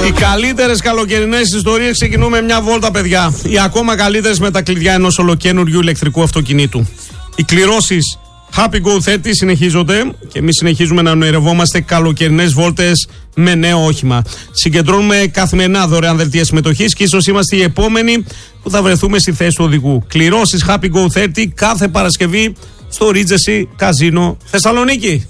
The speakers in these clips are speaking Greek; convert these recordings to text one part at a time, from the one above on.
Οι καλύτερες καλοκαιρινές ιστορίες ξεκινούμε μια βόλτα, παιδιά. Οι ακόμα καλύτερες με τα κλειδιά ενός ολοκαίνουργιου ηλεκτρικού αυτοκινήτου. Οι κληρώσεις Happy Go 30 συνεχίζονται και εμείς συνεχίζουμε να ονειρευόμαστε καλοκαιρινές βόλτες με νέο όχημα. Συγκεντρώνουμε καθημερινά δωρεάν δελτία συμμετοχής και ίσως είμαστε οι επόμενοι που θα βρεθούμε στη θέση του οδηγού. Κληρώσεις Happy Go 30 κάθε Παρασκευή στο Regency Καζίνο Θεσσαλονίκη.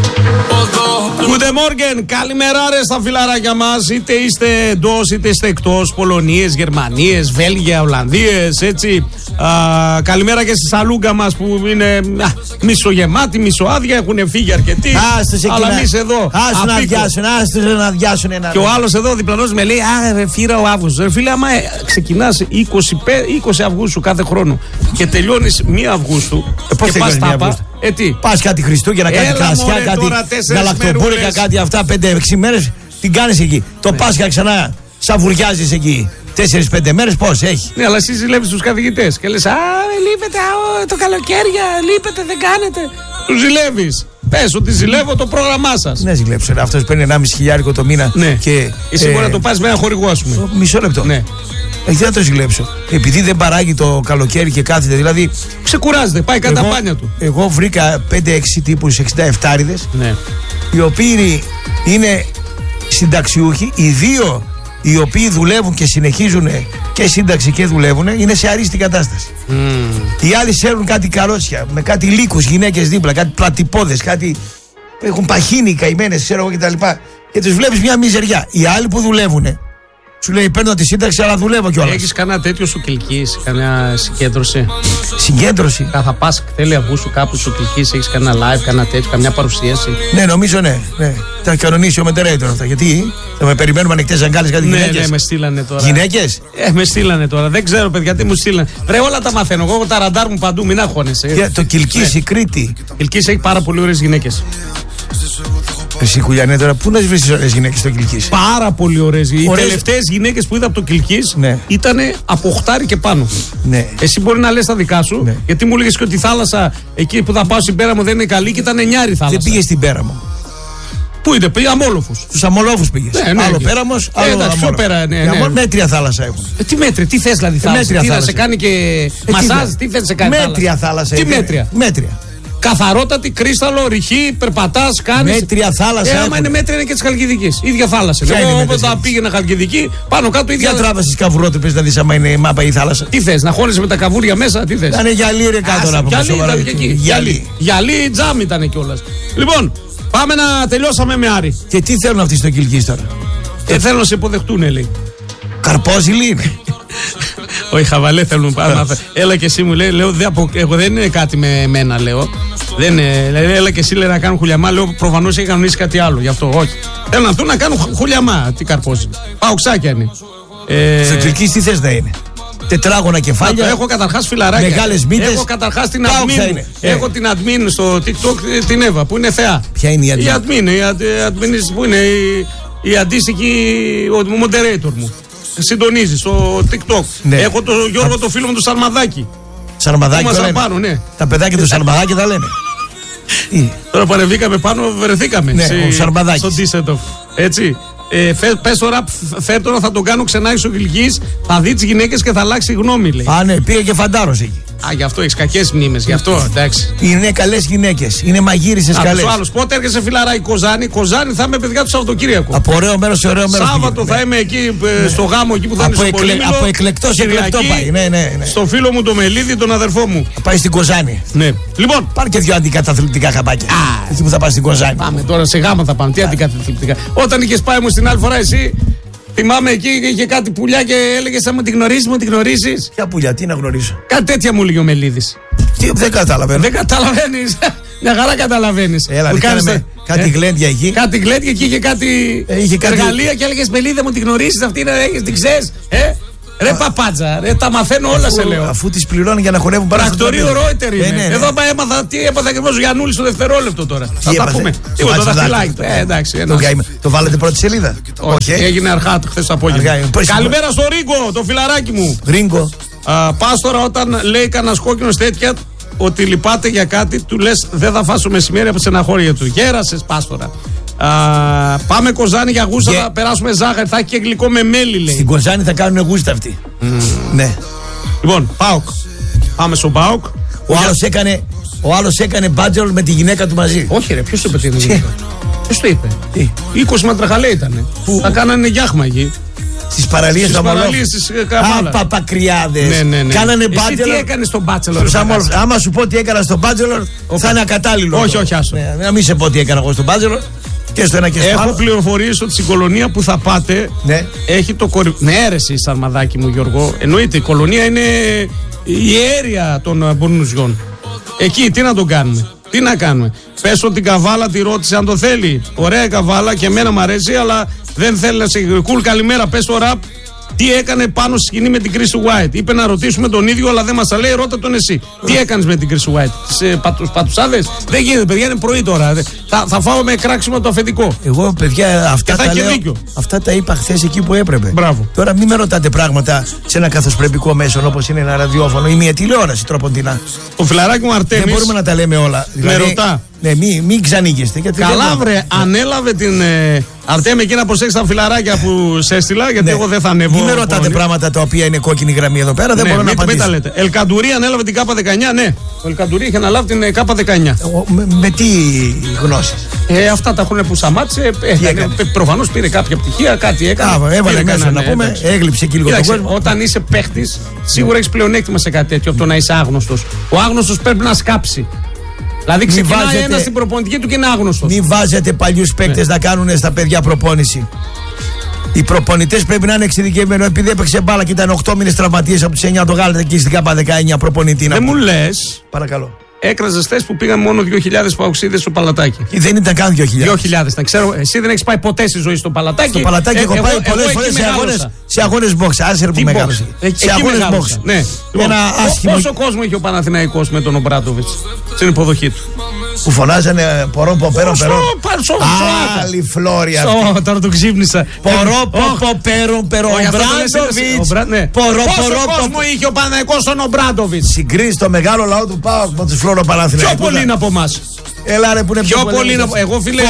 Good morning, καλημέρα ρε στα φιλαράκια μας. Είτε είστε εντός είτε είστε εκτός. Πολωνίες, Γερμανίες, Βέλγια, Ολλανδίες, έτσι. Καλημέρα και στη σαλούγκα μας που είναι μισογεμάτη, μισοάδια. Έχουν φύγει αρκετοί. Αλλά εμείς εδώ. Άστος να αδειάσουν ένα. Και ο άλλος εδώ διπλανός με λέει: φύρα ο Αύγουστος. Ρε φίλε, άμα ξεκινάς 20 Αυγούστου κάθε χρόνο και τελειώνεις 1 Αυγούστου. Πώς και πας τάπα. Πας κάτι Χριστούγεννα, κάτι κρασιά, κάτι γαλακτοπούρικα, κάτι αυτά 5-6 μέρες την κάνεις εκεί. Το Πάσχα ξανά σαβουριάζεις εκεί 4-5 μέρες, πώς έχει. Ναι, αλλά εσύ ζηλεύεις τους καθηγητές και λες: λείπετε το καλοκαίρι, λείπετε, δεν κάνετε. Τους ζηλεύεις. Πες ότι ζηλεύω το πρόγραμμά σας. Ναι, ζηλέψω. Αυτός παίρνει 1.500 το μήνα. Ναι. Και εσύ μπορεί να το πάρεις με ένα χορηγό, ας πούμε. Μισό λεπτό. Ναι. Δεν θα το ζηλέψω. Επειδή δεν παράγει το καλοκαίρι και κάθεται, δηλαδή. Ξεκουράζεται, πάει κατά πάνια του. Εγώ βρήκα 5-6 τύπους 67'ριδες, ναι, οι οποίοι είναι συνταξιούχοι. Οι δύο οι οποίοι δουλεύουν και συνεχίζουν και σύνταξη και δουλεύουν είναι σε αρίστη κατάσταση. Οι άλλοι σέρνουν κάτι καρότσια με κάτι λύκους, γυναίκες δίπλα, κάτι πλατυπόδες, κάτι. Έχουν παχύνει καημένες, ξέρω εγώ κτλ. Και τους βλέπεις μια μιζεριά. Οι άλλοι που δουλεύουν. Σου λέει: παίρνω τη σύνταξη, αλλά δουλεύω κιόλας. Έχεις κανένα τέτοιο σου κλικείς, κανένα συγκέντρωση? Συγκέντρωση. Θα πας τέλη Αυγούστου κάπου σου κλικείς, έχεις κανένα live, κανένα τέτοιο, καμιά παρουσίαση? Ναι, νομίζω ναι. Θα κανονίσει ο Μετερέιτορ αυτά. Γιατί θα με περιμένουμε ανοιχτές αγκάλες κάτι γυναίκες. Ναι, με στείλανε τώρα. Γυναίκες. Με στείλανε τώρα. Δεν ξέρω, παιδιά, τι μου στείλανε. Ρε, όλα τα μαθαίνω. Εγώ τα ραντάρ μου παντού, μην αγχώνεσαι. Το Κιλκής, η Κρήτη. Κιλκής έχει πάρα πολύ ωραίες γυναίκες. Εσύ Κουλιανέ, τώρα πού να βρεις τις ωραίες γυναίκες στο Κιλκής? Πάρα πολύ ωραίες. Οι τελευταίες γυναίκες που είδα από το Κιλκής ήταν από 8 και πάνω. Ναι. Εσύ μπορεί να λες τα δικά σου, γιατί μου έλεγες και ότι η θάλασσα εκεί που θα πάω στην Πέραμο δεν είναι καλή και ήταν 9 η θάλασσα. Δεν πήγες στην Πέραμο? Πού είδε, πήγε Αμόλοφους. Στους Αμολόφους πήγες. Ναι, άλλο Πέραμος, άλλο πιο πέρα, μέτρια θάλασσα έχουν. Τι μέτρια, τι θες δηλαδή θάλασσα? Τι θα σε κάνει και μασάζ, τι θες σε κάνει? Μέτρια θάλασσα. Τι μέτρια? Καθαρότατη, κρίσταλο, ρηχή, περπατάς, κάνεις. Μέτρια θάλασσα. Άμα είναι μέτρια είναι και της Χαλκιδικής. Ίδια θάλασσα. Εγώ όπως θα πήγαινα Χαλκιδική, πάνω κάτω ίδια. Για τράβα στις καβουρότρυπες να δεις άμα είναι μάπα η θάλασσα. Τι θες, να χώνεσαι με τα καβούρια μέσα, τι θες? Να είναι γυαλί ρε κάτω να πούμε. Γυαλί, τζάμ ήταν κιόλας. Λοιπόν, πάμε να τελειώσαμε με Άρη. Και τι θέλουν αυτοί στο Κιλκής τώρα? Θέλουν να σε υποδεχτούν, λέει. Καρπόζηλοι είναι. Όχι, χαβαλέ θέλουν πάρα. Έλα και εσύ μου λέει, λέω, εγώ δεν είναι κάτι με εμένα, λέω. Έλα και εσύ λέει να κάνουν χουλιαμά, λέω προφανώς έχει κανονίσει κάτι άλλο. Γι' αυτό όχι. Θέλουν αυτού να κάνουν χουλιαμά. Τι καρπόζηλοι. Παοξάκια είναι. Στο Κιλκής τι θες να είναι? Τετράγωνα κεφάλια. Έχω καταρχάς φιλαράκια. Μεγάλες μύτες. Έχω καταρχάς την admin. Έχω την admin στο TikTok, την Εύα που είναι θεά. Ποια είναι η admin? Η admin που είναι η αντίστοιχη, ο moderator μου. Συντονίζει στο TikTok. Ναι. Έχω τον Γιώργο το φίλο μου του Σαρμαδάκη. Σαρμαδάκη το λένε. Πάνω, ναι. Τα παιδάκια του Σαρμαδάκη τα λένε. Τώρα που ανεβήκαμε πάνω βρεθήκαμε. Ναι, ο Σαρμαδάκης. Στον Ντίσετοφ. Έτσι. Πες τώρα, φέτο θα τον κάνω ξενάκι στο Κιλκής, θα δει τις γυναίκες και θα αλλάξει γνώμη, λέει. Α, ναι, πήγε και φαντάρος εκεί. Γι' αυτό έχεις κακές μνήμες, γι' αυτό, εντάξει. Είναι καλές γυναίκες, είναι μαγείρισες καλές. Ο άλλος, πότε έρχεσαι φιλαράκι Κοζάνη? Κοζάνη θα είμαι παιδιά του Σαββατοκύριακο. Από ωραίο μέρος σε ωραίο μέρος. Σάββατο θα είμαι εκεί στο γάμο εκεί που θα είναι στο Πολύμιλο. Από εκλεκτό σε εκλεκτό πάει. Ναι. Στο φίλο μου το Μελίδη, τον αδερφό μου. Θα πάει στην Κοζάνη. Ναι. Λοιπόν, πάρει και 2 αντικαταθλιπτικά χαπάκια. Εκεί που θα πάει στην Κοζάνη. Πάμε τώρα σε γάμα θα πάμε. Τι αντικαταθλιπτικά? Όταν είχες πάει μου στην άλλη φορά εσύ. Θυμάμαι εκεί είχε κάτι πουλιά και έλεγες θα μου τη γνωρίσεις. Ποια πουλιά, τι να γνωρίσω? Κάτι τέτοια μου έλεγε ο Μελίδης. Δεν καταλαβαίνω. Δεν καταλαβαίνεις. Μια χαρά καταλαβαίνεις. Έλα, κάτι γλέντια εκεί. Κάτι γλέντια και είχε κάτι εργαλεία και έλεγες Μελίδα μου τη γνωρίσεις αυτή να έχεις, την ξέρεις. Ρε παπάτζα, τα μαθαίνω όλα σε λέω. Αφού τις πληρώνουν για να χορεύουν πάρα πολύ. Πρακτορείο Ρόιτερ είναι. Εδώ έμαθα τι έπαθα ακριβώς ο Γιαννούλης στο δευτερόλεπτο τώρα. Θα τα πούμε. Το δαχτυλάκι. Εντάξει. Το βάλετε πρώτη σελίδα? Όχι, έγινε αρχά χθες το απόγευμα. Καλημέρα στο Ρίγκο, το φιλαράκι μου. Ρίγκο. Πας τώρα όταν λέει κανένας κόκκινος τέτοια ότι λυπάται για κάτι, του λες δεν θα φάσω μεσημέρι από στεναχώρια του. Γέρασες, πας τώρα. Πάμε Κοζάνη για γούστα, θα περάσουμε ζάχαρη. Θα έχει και γλυκό με μέλι, λέει. Στην Κοζάνη θα κάνουν γούστα αυτοί. Ναι. Λοιπόν, ΠΑΟΚ. Πάμε στο ΠΑΟΚ. Ο άλλος έκανε μπάτζελ με τη γυναίκα του μαζί. Όχι, ρε, ποιος το είπε την γυναίκα? Ποιος το είπε? 20 μαντραχαλέ ήτανε. Θα κάνανε γιάχμα εκεί. Στις παραλίες των Μολόφ. Α, παπακριάδες. Ναι. Κάνανε Εσύ μπάτζελ. τι έκανες στον μπάτσελορ? Άμα σου πω τι έκανα στον μπάτζελορ, θα είναι ακατάλληλο. Όχι, άσο. Να μην σε πω τι έκανα εγώ στον μπάτζελορ. Και στο ένα και στο άλλο. Έχω πληροφορίες ότι στην κολονία που θα πάτε έχει το Ναι, αίρεση, Σαρμαδάκι μου, Γιώργο. Εννοείται, η κολονία είναι η αίρια των Μπορνουζιών. Εκεί τι να τον κάνουμε? Τι να κάνουμε? Πες ότι την Καβάλα τη ρώτησε αν το θέλει. Ωραία Καβάλα και εμένα μου αρέσει, αλλά δεν θέλει να σε. Κουλ, καλημέρα. Πες το ραπ. Τι έκανε πάνω στη σκηνή με την Κρίση White? Είπε να ρωτήσουμε τον ίδιο, αλλά δεν μας τα λέει. Ρώτα τον εσύ. Τι έκανες με την Κρίση White? Τις πατουσάδες? Δεν γίνεται, παιδιά, είναι πρωί τώρα. Θα φάω με κράξιμο το αφεντικό. Εγώ, παιδιά, αυτά τα είπα χθες εκεί που έπρεπε. Μπράβο. Τώρα μην με ρωτάτε πράγματα σε ένα καθοσπρεπικό μέσο όπως είναι ένα ραδιόφωνο ή μια τηλεόραση τροποντινά. Το φιλαράκι μου Αρτέμις. Δεν μπορούμε να τα λέμε όλα. Με ρωτά. Ναι, μην ξανήγεστε. Καλά, βρε, ανέλαβε την. Αρτέμι, εκεί να προσέξει τα φιλαράκια που σε έστειλα, γιατί εγώ δεν θα ανεβώ. Μην με ρωτάτε πράγματα τα οποία είναι κόκκινη γραμμή εδώ πέρα, δεν μπορώ να απαντήσω. Μην τα λέτε. Ελκαντουρί ανέλαβε την K19, ναι. Ο Ελκαντουρί είχε αναλάβει την K19. Με τι γνώσεις? Αυτά τα έχουν που σταμάτησε. Προφανώς πήρε κάποια πτυχία, κάτι έκανε. Έβαλε μέσα να πούμε, έγλειψε και λίγο τον κόσμο. Όταν είσαι παίχτης, σίγουρα έχει πλεονέκτημα σε κάτι τέτοιο από το να είσαι άγνωστος. Ο άγνωστος πρέπει να σκάψει. Δηλαδή ξεκινάει ένα στην προπονητική του και είναι άγνωστος. Μην βάζετε παλιούς παίκτες να κάνουν στα παιδιά προπόνηση. Οι προπονητές πρέπει να είναι εξειδικευμένοι. Επειδή έπαιξε μπάλα και ήταν 8 μήνες τραυματίες από τους 9, το βγάλετε εκεί στην K19 προπονητή. Δεν μου λες. Παρακαλώ. Έκραζες θες που πήγαν μόνο 2.000 παοξίδες στο Παλατάκι. Δεν ήταν καν 2.000. 2.000. Ξέρω, εσύ δεν έχεις πάει ποτέ στη ζωή στο Παλατάκι. Στο Παλατάκι έχω πάει πολλές φορές σε αγώνες box. Άσερ που μεγάλωσε. Σε αγώνες box. Ναι. Πόσο κόσμο είχε ο Παναθηναϊκός με τον Ομπράντοβιτς στην υποδοχή του? Που φωνάζανε πορόπο πέρο περό. Άλλη φλόρια. Τώρα το ξύπνησα. Πορόπο πέρο περό. Ομπράντοβιτς. Πόσο κόσμο είχε ο Παναθηναϊκός στον Ομπράντοβιτς? Συγκρίνει το μεγάλο λαό του ΠΑΟΚ με τους φλόρο Παναθηναϊκούς. Πιο πολύ είναι από εμάς. Έλα ρε που είναι πιο πολύ είναι από. Εγώ φίλε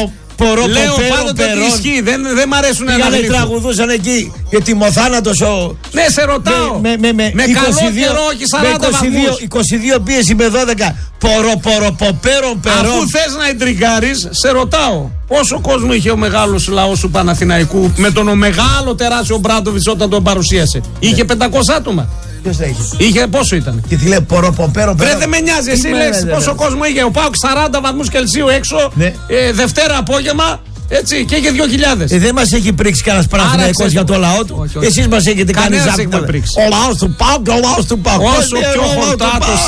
λέω πάντοτε ότι ισχύει. Δεν μ' αρέσουν να αναλύσουν. Τραγουδούσαν εκεί για τη Μοθάνατο σοου. Ναι, σε ρωτάω. Με καλό καιρό, όχι 40 βαθμούς. 22 πίεση με 12. Ποροπερών. Αφού θες να εντριγκάρεις, σε ρωτάω. Πόσο κόσμο είχε ο μεγάλος λαός του Παναθηναϊκού με τον μεγάλο τεράστιο Μπράντοβιτς όταν τον παρουσίασε? Είχε 500 άτομα. Ποιος θα είχε? Είχε πόσο ήταν? Και τι λέει ποροποπέρο. Βρε, δεν με νοιάζει, εσύ λες πόσο κόσμο είχε. Ο ΠΑΟΚ 40 βαθμούς Κελσίου έξω, Δευτέρα απόγευμα. Έτσι, και είχε 2.000. Δεν μας έχει πρίξει κανένας Παναθηναϊκός για το λαό του. Εσείς μας έχετε κάνει ζάπη. Ο λαός του ΠΑΟΚ, ο λαός του ΠΑΟΚ. Όσο πιο χορτάτος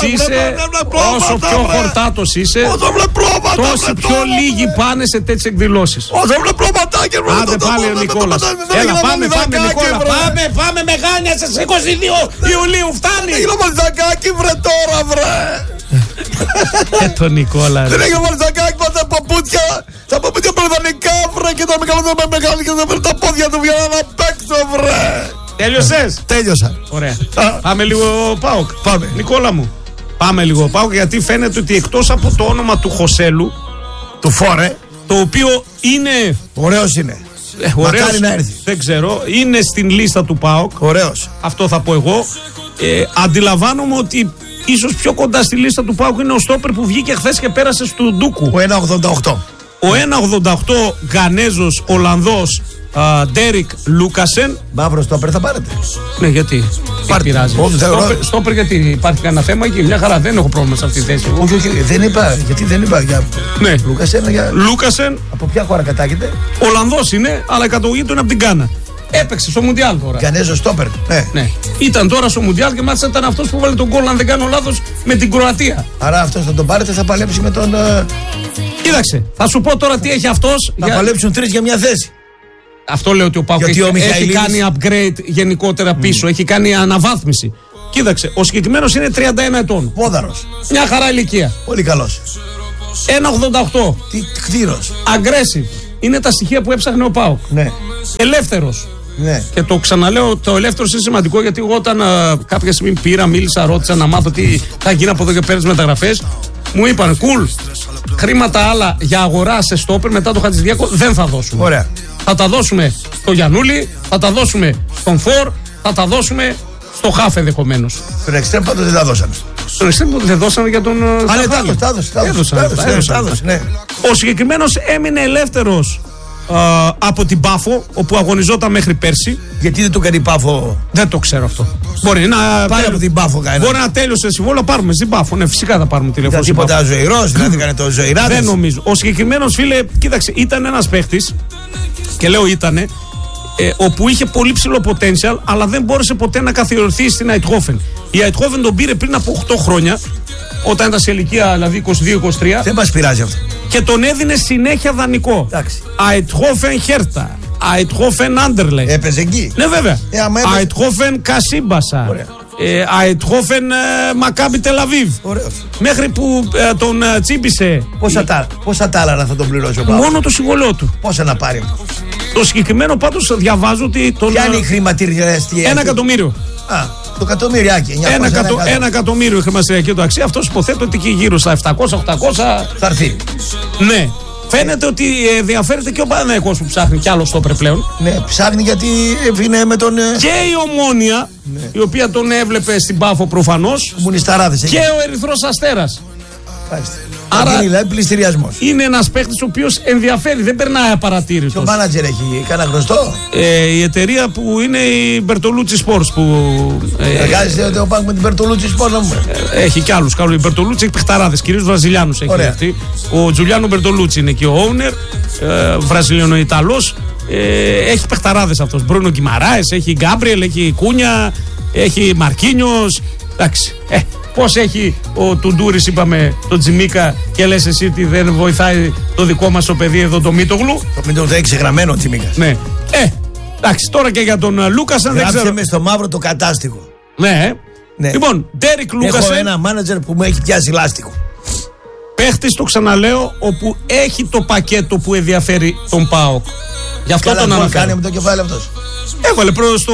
είσαι, τόσοι πιο λίγοι πάνε σε τέτοιες εκδηλώσεις. Άντε πάλι ο Νικόλας. Έλα, πάμε Νικόλα. Πάμε Μεγάνια στις 22 Ιουλίου, φτάνει. Δεν έγινε Μαλτζακάκι βρε τώρα βρε. Το Νικόλα. Δεν έγινε Μαλτζακάκι με τα παπούτσια. Τα παπούτσια προδανικά βρε και τα μεγάλα και τα πόδια του βγαίνουν να παίξω βρε. Τέλειωσες? Τέλειωσα. Ωραία. Πάμε λίγο ΠΑΟΚ. Πάμε. Νικόλα μου. Πάμε λίγο ΠΑΟΚ, γιατί φαίνεται ότι εκτός από το όνομα του Χωσέλου, του Φόρε, το οποίο είναι. Ωραίος είναι. Μακάρι να έρθει. Δεν ξέρω. Είναι στην λίστα του ΠΑΟΚ. Ωραίος. Αυτό θα πω εγώ. Αντιλαμβάνομαι ότι ίσως πιο κοντά στη λίστα του ΠΑΟΚ είναι ο στόπερ που βγήκε χθες και πέρασε στο Ντούκου. Ο 1,88. Ο 1,88 Γανέζος Ολλανδός Ντέρικ Λούκασεν. Μαύρο στόπερ θα πάρετε? Ναι, γιατί? Πειράζει. Στόπερ γιατί? Υπάρχει κανένα θέμα εκεί? Μια χαρά, δεν έχω πρόβλημα σε αυτή τη θέση. Όχι, δεν είπα. Γιατί δεν είπα για. Ναι. Λούκασεν. Από ποια χώρα κατάγεται? Ολλανδός είναι, αλλά η καταγωγή του είναι από την Γκάνα. Έπαιξε στο Μουντιάλ τώρα. Γανέζο στόπερ. Ναι. Ήταν τώρα στο Μουντιάλ και μάλιστα ήταν αυτός που βάλε τον γκολ, αν δεν κάνω λάθος, με την Κροατία. Άρα αυτός θα τον πάρετε, θα παλέψει με τον. Κοίταξε, θα σου πω τώρα τι έχει αυτός. Θα παλέψουν 3 για μια θέση. Αυτό λέω ότι ο Πάκος έχει κάνει upgrade γενικότερα πίσω, έχει κάνει αναβάθμιση. Κοίταξε, ο συγκεκριμένος είναι 31 ετών. Πόδαρος. Μια χαρά ηλικία. Πολύ καλός. 1,88. Τι κτήρος. Aggressive. Είναι τα στοιχεία που έψαχνε ο ΠΑΟΚ. Ναι. Ελεύθερος. Ναι. Και το ξαναλέω, το ελεύθερος είναι σημαντικό, γιατί εγώ όταν κάποια στιγμή πήρα, μίλησα, ρώτησα να μάθω τι θα γίνει από εδώ και πέρα τις μεταγραφές. μου είπαν κουλ, χρήματα άλλα για αγορά σε στόπερ μετά το Χατζηδιάκο δεν θα δώσουμε. Ωραία. Θα τα δώσουμε στο Γιαννούλη, θα τα δώσουμε στον Φορ, θα τα δώσουμε στο Χάφ ενδεχομένως. Τον Εξτρέμ πάντως δεν τα δώσαμε. Τον Εξτρέμ δεν δώσαμε για τον. Τα έδωσαν. Ο συγκεκριμένος έμεινε ελεύθερος από την Πάφο, όπου αγωνιζόταν μέχρι πέρσι. Γιατί δεν το κάνει Πάφο? Δεν το ξέρω αυτό. Μπορεί να. Πάρε από την Πάφο κανένα. Μπορεί να τέλειωσε συμβόλαιο, πάρουμε στην Πάφο. Ναι, φυσικά θα πάρουμε τηλέφωνο. Δεν τίποτα ζωηρός, δηλαδή κάνει το ζωηράδες. Δεν νομίζω. Ο συγκεκριμένος, φίλε, κοίταξε, ήταν ένας παίχτης, και λέω ήτανε, όπου είχε πολύ ψηλό potential, αλλά δεν μπόρεσε ποτέ να καθιερωθεί στην Αιτχόφεν. Η Αιτχόφεν τον πήρε πριν από 8 χρόνια, όταν ήταν σε ηλικία δηλαδή 22-23. Δεν μας πειράζει αυτό. Και τον έδινε συνέχεια δανεικό. Αιτχόφεν Χέρτα, Αιτχόφεν Άντερλε. Έπαιζε εκεί. Ναι, βέβαια. Αιτχόφεν Κασίμπασα. Αιτχόφεν Μακάμπι Τελαβίβ. Μέχρι που τον τσίπησε. Πόσα τάλαρα θα τον πληρώσει ο Πάοκ? Μόνο το συμβολό του. Πόσα να πάρει αυτό? Το συγκεκριμένο πάντως διαβάζω ότι. Ποια είναι η χρηματιστηριακή? 1 εκατομμύριο. Το εκατομμυριάκι. 1 εκατομμύριο η χρηματιστηριακή του αξία. Αυτό υποθέτω ότι εκεί γύρω στα 700-800 θα έρθει. Ναι. Φαίνεται ότι ενδιαφέρεται και ο Παναθηναϊκός που ψάχνει κι άλλο στόπερ πλέον. Ναι, ψάχνει γιατί είναι με τον. Και η Ομόνοια, η οποία τον έβλεπε στην Πάφο προφανώς. Και ο Ερυθρός Αστέρας. Άρα είναι δηλαδή πληστηριασμός. Είναι ένας παίκτης ο οποίος ενδιαφέρει, δεν περνάει απαρατήρητος. Ποιο μάνατζερ έχει, κανένα γνωστό? Η εταιρεία που είναι η Bertolucci Sports. Εργάζεται ο Πάοκ με την Bertolucci Sports, να πούμε. Έχει κι άλλους. Η Bertolucci έχει παιχταράδες, κυρίως Βραζιλιάνους έχει αυτή. Ο Τζουλιάνο Bertolucci είναι και ο owner, Βραζιλιανο-Ιταλός. Έχει παιχταράδες αυτός. Μπρούνο Γκιμαράες, έχει Γκάμπριελ, έχει Κούνια, έχει Μαρκίνιος. Εντάξει. Πώς έχει ο Τουντούρης, είπαμε, τον Τζιμίκα, και λες εσύ ότι δεν βοηθάει το δικό μας το παιδί εδώ, το Μίτογλου. Το Μίτογλου έχει ξεγραμμένο ο Τζιμίκας. Ναι. Εντάξει, τώρα και για τον Λούκασεν δεν ξέρω. Γράψε με στο μαύρο το κατάστικο. Ναι. Λοιπόν, Ντέρικ Λούκασεν. Έχω ένα μάνατζερ που μου έχει πιάσει λάστιχο. Παίχτης, το ξαναλέω, όπου έχει το πακέτο που ενδιαφέρει τον ΠΑΟΚ. Γι' αυτό τον αναφέρω. Κάνει με το κεφάλι αυτός. Έβαλε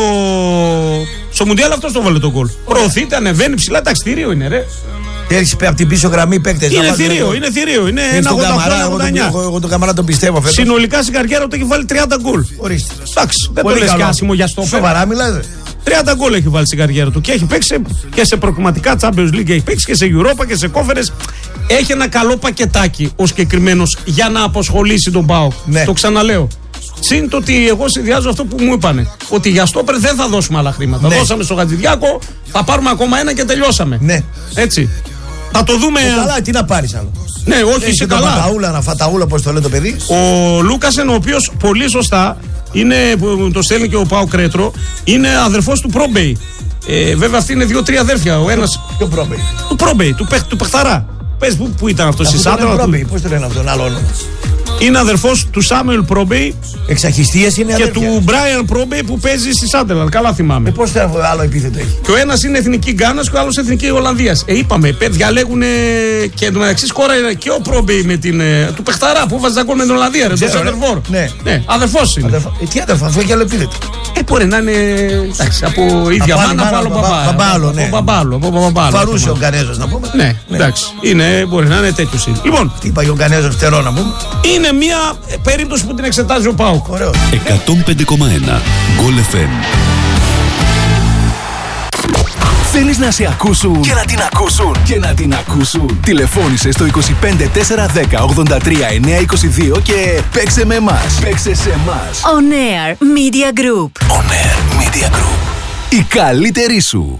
στο Μουντιάλ, αυτός το βάλε τον γκολ. Προωθείται, ανεβαίνει ψηλά, εντάξει, θηρίο είναι, ρε. Έρχεσαι από την πίσω γραμμή παίκτες. Είναι θηρίο, είναι θηρίο. Είναι ένα 88-89. Εγώ τον Καμαρά τον πιστεύω φέτος. Συνολικά στην καριέρα του έχει βάλει 30 γκολ. Ορίστε. Εντάξει, δεν το λες και άσημο για στόπερ. Σοβαρά μιλάς. 30 γκολ έχει βάλει στην καριέρα του και έχει παίξει και σε προκριματικά Champions League, έχει παίξει και σε Europa και σε Conference. Έχει ένα καλό πακετάκι ο συγκεκριμένος για να αποσχολήσει τον ΠΑΟΚ. Ναι. Το ξαναλέω. Συν το ότι εγώ συνδυάζω αυτό που μου είπανε. Ότι για στόπερ δεν θα δώσουμε άλλα χρήματα. Ναι. Δώσαμε στο Χατζηδιάκο, θα πάρουμε ακόμα ένα και τελειώσαμε. Ναι. Έτσι. Θα το δούμε. Καλά, τι να πάρεις άλλο. Ναι, όχι, είσαι καλά. Φαταούλα, πώς το λέει το παιδί. Ο Λούκασεν, ο οποίος πολύ σωστά είναι, που το στέλνει και ο Πάο Κρέτρο, είναι αδερφός του Πρόμπεϊ. Βέβαια, αυτοί είναι 2-3 αδέρφια. Ο ένας. Ποιο Πρόμπεϊ? Του Πρόμπεϊ, του Πεχταρά. Πες πού ήταν αυτός, η Σάντρα. Πώς το λένε αυτόν, άλλο όνομα? Είναι αδερφός του Σάμουελ Πρόμπεϊ. Εξαχιστίας είναι αδέρφια. Και του Μπράιαν Πρόμπεϊ που παίζει στη Σάντερλαντ. Καλά θυμάμαι. Πώς το άλλο επίθετο έχει? Και ο ένας είναι εθνική Γκάνας και ο άλλος εθνική Ολλανδίας. Είπαμε, διαλέγουν και εντωμεταξύ σκόρα και ο Πρόμπεϊ με την. Του Πεχταρά που βάζει τα γκολ με την Ολλανδία. Ρε, το Σέντερφορ. Ναι, αδερφός είναι. Τι αδερφό, αφού έχει άλλο επίθετο. Μπορεί να είναι. Εντάξει, από ίδια μάνα, από άλλο μπαμπάλο. Φαρούσε ο Γκανέζος να πούμε. Ναι, εντάξει. Μπορεί να είναι τέτοιο. Λοιπόν. Τι είπα για ο Γκανέζος φτερό να πούμε. Είναι μια περίπτωση που την εξετάζει ο ΠΑΟΚ. 105,1 Γκολ FM. Θέλεις να σε ακούσουν και να την ακούσουν και να την ακούσουν? Τηλεφώνησε στο 25 410 83 922 και παίξε με εμάς. Παίξε σε εμάς. On Air Media Group. On Air Media Group. Η καλύτερη σου.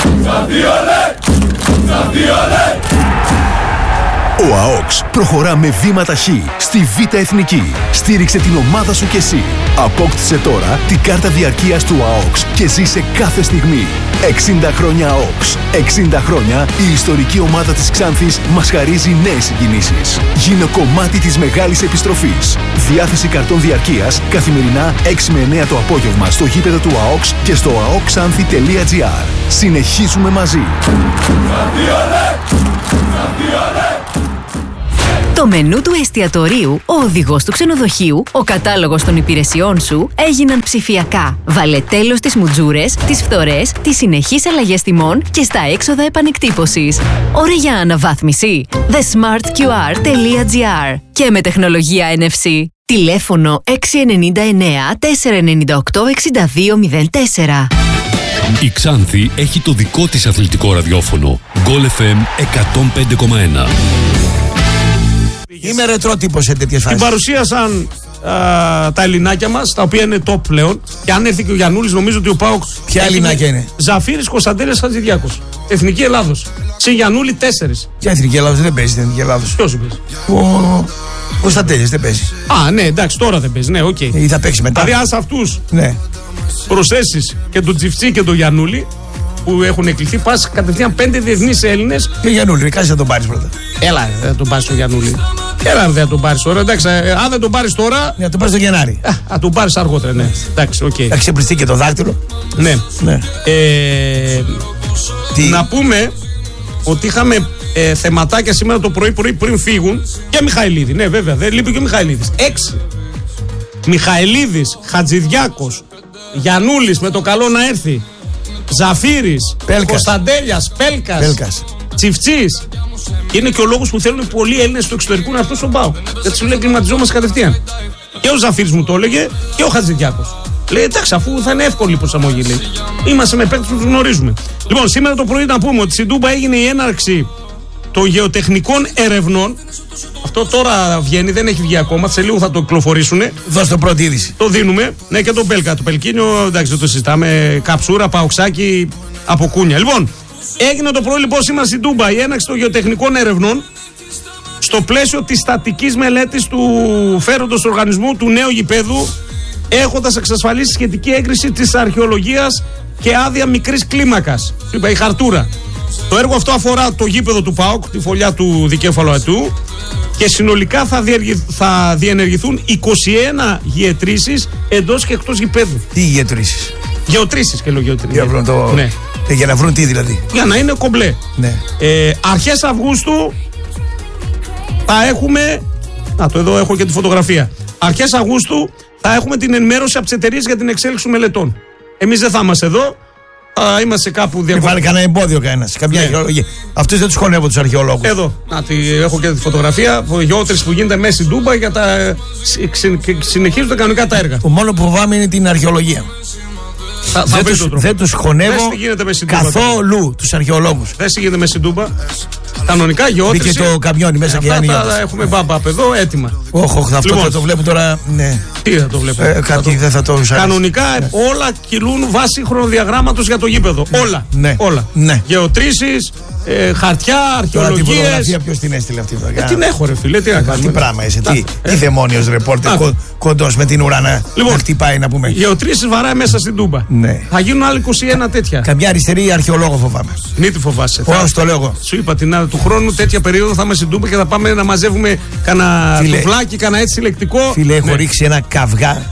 Ο ΑΟΚΣ προχωρά με βήματα χ στη Β' Εθνική. Στήριξε την ομάδα σου κι εσύ. Απόκτησε τώρα την κάρτα διαρκείας του ΑΟΚΣ και ζήσε κάθε στιγμή. 60 χρόνια ΑΟΚΣ. 60 χρόνια η ιστορική ομάδα της Ξάνθης μας χαρίζει νέες συγκινήσεις. Γίνε κομμάτι της μεγάλης επιστροφής. Διάθεση καρτών διαρκείας καθημερινά 6 με 9 το απόγευμα στο γήπεδο του ΑΟΚΣ και στο aoxanthi.gr. Συνεχίζουμε μαζί. Το Το μενού του εστιατορίου, ο οδηγός του ξενοδοχείου, ο κατάλογος των υπηρεσιών σου έγιναν ψηφιακά. Βάλε τέλος στις μουτζούρες, τις φθορές, τις συνεχείς αλλαγές τιμών και στα έξοδα επανεκτύπωσης. Ώρα για αναβάθμιση. thesmartqr.gr και με τεχνολογία NFC. Τηλέφωνο 699 498 6204. Η Ξάνθη έχει το δικό της αθλητικό ραδιόφωνο. Goal FM 105,1. Είμαι ρετρό τύπος σε τέτοιες φάσεις. Την παρουσίασαν τα ελληνάκια μας, τα οποία είναι top πλέον. Και αν έρθει και ο Γιαννούλης, νομίζω ότι ο ΠΑΟΚ. Ποια ελληνάκια είναι? Ζαφύρης, Κωνσταντέλιας, Χατζηδιάκος. Εθνική Ελλάδος. Σε Γιαννούλη 4. Ποια Εθνική Ελλάδος? Δεν παίζει την Εθνική Ελλάδος. Ποιος παίζει? Ο Κωνσταντέλιας δεν παίζει. Α, ναι, εντάξει, τώρα δεν παίζει. Ναι, οκ. Ή θα παίξει μετά. Δηλαδή, αν αυτούς Ναι. προσθέσεις και τον Τζιφτσί και τον Γιαννούλη που έχουν εκλειθεί, πας κατευθείαν 5 διεθνείς Έλληνες. Και Γιαννούλη, κάτσε να τον πάρεις πρώτα. Έλα, δεν θα τον πάρεις τον Γιαννούλη. Έλα, δεν θα τον πάρεις τώρα. Εντάξει, αν δεν τον πάρεις τώρα. Να τον πάρεις το Γενάρη. Θα τον πάρεις αργότερα, ναι. Εντάξει, οκ. Θα ξεπριστεί και το δάχτυλο. Ναι. Ναι. Να πούμε ότι είχαμε θεματάκια σήμερα το πρωί πριν φύγουν και Μιχαηλίδη. Ναι, βέβαια, δεν λείπει και ο Μιχαηλίδης. 6. Μιχαηλίδης, Χατζηδιάκος, Γιαννούλης με το καλό να έρθει, Ζαφύρης, Κωνσταντέλιας, Πέλκας, Τσιφτσής. Είναι και ο λόγος που θέλουν πολλοί Έλληνες του εξωτερικού να έρθουν στον ΠΑΟΚ. Γιατί σου λέει κλιματιζόμαστε κατευθείαν. Και ο Ζαφύρης μου το έλεγε και ο Χατζηδιάκος. Λέει εντάξει, αφού θα είναι εύκολη η προσαρμογή. Λέει. Είμαστε με παίκτες που τους γνωρίζουμε. Λοιπόν, σήμερα το πρωί να πούμε ότι στην Τούμπα έγινε η έναρξη των γεωτεχνικών ερευνών. Αυτό τώρα βγαίνει, δεν έχει βγει ακόμα. Σε λίγο θα το κυκλοφορήσουν. Δώσ' το πρώτη είδηση. Το δίνουμε. Ναι, και τον Πέλκα. Το Πελκίνιο, εντάξει, δεν το συζητάμε. Καψούρα, παοξάκι, από κούνια. Λοιπόν, έγινε το πρωί λοιπόν σήμερα στην Τούμπα η έναρξη των γεωτεχνικών ερευνών στο πλαίσιο της στατικής μελέτης του φέροντος οργανισμού του νέου γηπέδου, έχοντας εξασφαλίσει σχετική έγκριση της αρχαιολογίας και άδεια μικρής κλίμακας. Σου είπα, η χαρτούρα. Το έργο αυτό αφορά το γήπεδο του ΠΑΟΚ, τη φωλιά του δικέφαλου ατού, και συνολικά θα διενεργηθούν 21 γεωτρήσεις εντός και εκτός γηπέδου. Τι γεωτρήσεις? Γεωτρήσεις και λέω γεωτρήσεις. Ναι. Για να βρουν τι δηλαδή? Για να είναι κομπλέ. Ναι. Αρχές Αυγούστου θα έχουμε. Εδώ έχω και τη φωτογραφία. Αρχές Αυγούστου θα έχουμε την ενημέρωση από τις εταιρείες για την εξέλιξη μελετών. Εμείς δεν θα είμαστε εδώ. Θα είμαστε κάπου διακοπή. Μην βάλει κανένα εμπόδιο κανένας. Καμιά αρχαιολογία. Αυτούς δεν τους χωνεύω τους αρχαιολόγους. Εδώ. Έχω και τη φωτογραφία. Γεώτρηση που γίνεται μέσα στην Τούμπα για τα. Συνεχίζονται κανονικά τα έργα. Το μόνο που φοβάμαι είναι την αρχαιολογία. Δεν τους χωνεύω καθόλου τους αρχαιολόγους. Δεν γίνεται μέσα στην Τούμπα. Κανονικά γεώτρηση. Μπήκε το καμιόνι μέσα και άνοιγε. Αυτά έχουμε μπαμπαπ εδώ έτοιμα. Όχι, αυτό θα το βλέπω τώρα. Ναι. Τι θα το βλέπω? Κάτι δεν θα το ουσιαστεί. Κανονικά όλα κυλούν βάσει χρονοδιαγράμματος για το γήπεδο. Όλα. Γεωτρήσεις, χαρτιά, αρχαιολογίες. Την φωτογραφία ποιος την έστειλε αυτή? Την έχω ρε φίλε, τι να κάνουμε. Τι πράγμα είσαι, τι δαιμόνιος ρεπόρτερ κοντός με την ουρά να χτυπάει να πούμε. Γεωτρήσεις βαράει μέσα στην Τούμπα. Θα γίνουν άλλοι 21 τέτοια. Καμιά αριστερή αρχαιολόγο φοβάμαι. Μην τη φοβάσαι. Πώς το λέω εγώ. Σου είπα την άλλη του χρόνου τέτοια περίοδο θα είμαστε στην Τούμπα και θα πάμε να μαζεύουμε κανένα τουβλάκι, κανένα έτσι συλλεκτικό. Φίλε, έχω ρίξει ένα καυγά.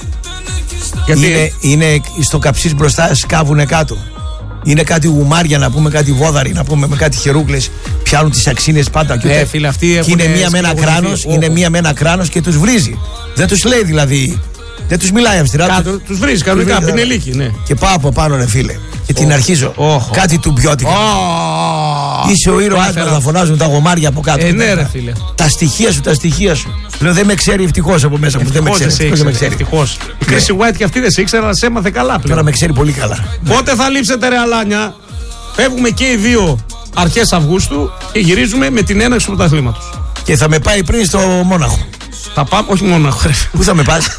Γιατί είναι στο καψίς μπροστά, σκάβουνε κάτω. Είναι κάτι ουμάρια να πούμε, κάτι βόδαροι να πούμε, με κάτι χερούκλες. Πιάνουν τις αξίνες πάντα. Και φίλε, αυτοί και είναι μία με ένα κράνος, είναι μία με ένα κράνος και τους βρίζει. Δεν τους λέει δηλαδή. Δεν τους μιλάει αυστηρά. Τους βρίζει κανονικά, πινελίκι, ναι. Και πάω από πάνω, ρε φίλε. Και την αρχίζω. Κάτι του μπιώτικα. Είσαι ο ήρωας μας, να φωνάζουν τα γομάρια από κάτω. Ναι, ρε φίλε. Τα στοιχεία σου. Λέω δεν με ξέρει ευτυχώς από μέσα μου. Δεν με ξέρει. Ευτυχώς. Η Κρίση White και αυτή δεν σε ήξερα, αλλά σε έμαθε καλά πλέον. Τώρα με ξέρει πολύ καλά. Πότε θα λείψετε ρε αλάνια? Φεύγουμε και οι δύο αρχές Αυγούστου και γυρίζουμε με την έναρξη του πρωταθλήματος. Και θα με πάει πριν στο Μόναχο. Θα πάμε, όχι Μόναχο. Πού θα με πας?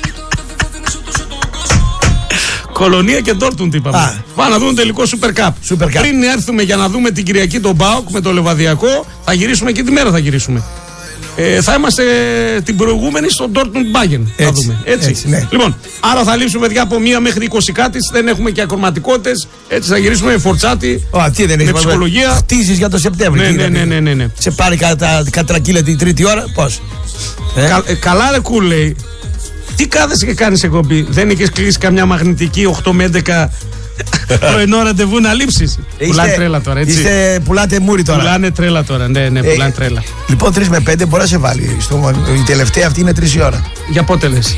Κολονία και Ντόρτμουντ είπαμε. Πάμε να δούμε τελικό Super Cup. Πριν έρθουμε για να δούμε την Κυριακή τον ΠΑΟΚ με το Λεβαδιακό, θα γυρίσουμε και τη μέρα θα γυρίσουμε. Θα είμαστε την προηγούμενη στο Dortmund Bayern. Θα δούμε. Έτσι. Ναι. Λοιπόν, άρα θα λείψουμε παιδιά από 1 μέχρι 20 κάτι. Δεν έχουμε και ακροματικότητες. Έτσι θα γυρίσουμε με φορτσάτι. Με ψυχολογία. Χτίζεις για το Σεπτέμβριο. Ναι. Σε πάρει κατρακύλα την τρίτη ώρα, πώς? Καλά, ρε κουλ, λέει. Τι κάθεσαι και κάνεις εκπομπή? Δεν είχες κλείσει καμιά μαγνητική 8 με 11 Πρωινό ραντεβού να λείψεις. Πουλάνε τρέλα τώρα, έτσι. Πουλάτε μούρι τώρα. Πουλάνε τρέλα τώρα, ναι, πουλάνε τρέλα. Λοιπόν, 3 με 5 μπορεί να σε βάλει. Η τελευταία αυτή είναι 3 η ώρα. Για πότε λες?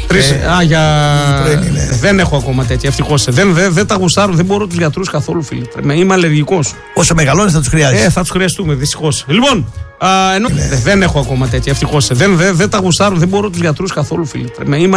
Δεν έχω ακόμα τέτοια, ευτυχώς. Δεν τα γουστάρω, δεν μπορώ τους γιατρούς καθόλου, φίλε. Είμαι αλλεργικός. Όσο μεγαλώνεις θα τους χρειάζεσαι. Θα τους χρειαστούμε, δυστυχώς. Λοιπόν, δεν έχω ακόμα τέτοια, ευτυχώς. Δεν τα γουστάρω, δεν μπορώ τους γιατρούς καθόλου, φίλε. Είμαι